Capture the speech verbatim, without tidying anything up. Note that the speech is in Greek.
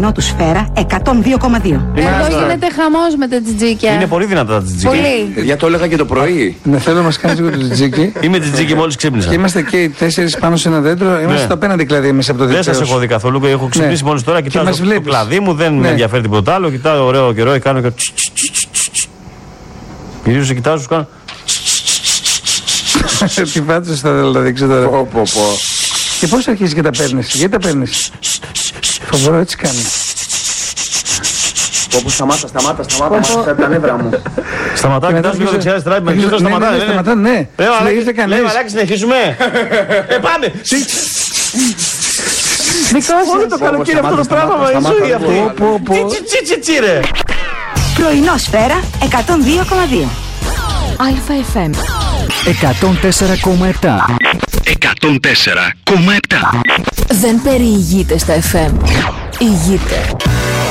πρωινό του Σφαίρα εκατόν δύο κόμμα δύο. Εδώ γίνεται χαμός με τα τζιτζίκια. Είναι πολύ δυνατά τα τζιτζίκια. Πολύ. Για το έλεγα και το πρωί. Ναι, θέλω να μας κάνεις λίγο το τζιτζίκι. Είμαι τζιτζίκι μόλις ξύπνησα. Και είμαστε και οι τέσσερις πάνω σε ένα δέντρο. Είμαστε Ναι. στο απέναντι κλαδί εμείς από το Δεν δίκτυο. σας έχω δει καθόλου. Έχω ξυπνήσει Ναι. μόλις τώρα. Κοιτάω μας το, το βλέπεις. κλαδί μου, δεν Ναι. με ενδιαφέρει τίποτα άλλο. Κοιτάω ωραίο καιρό, κάνω και. Κυρίως σε κοιτάζω, σου κάνω. Τι πάτησες θα θέλω να δείξω τώρα. Πω, πω, πω. Και πώς αρχίζεις και τα παίρνεις, γιατί τα παίρνεις. Φοβερό, έτσι κάνει. Πω, πω, σταμάτα, σταμάτα, σταμάτα, μάθησα τα νεύρα μου. Σταματάω, κοιτάζω λίγο δεξιά αριστερά. Με αρχίζει να σταματάει. Ναι, σταματά, ναι. Ρε Λέει, μαλάκι, ήρθε κανείς. λέει, μαλάκι, συνεχίσουμε. Ε, πάμε. Δικό Όλο το σας. καλοκαίρι αυτό το πράγμα, μα η ζωή αυτή. Τι τσι τσι τσι ρε. Πρωινό Σφαίρα εκατόν δύο κόμμα δύο. ΑΕΦ εμ. εκατόν τέσσερα κόμμα επτά. εκατόν τέσσερα κόμμα επτά. Δεν περιηγείται στα εφ εμ. Ηγείται.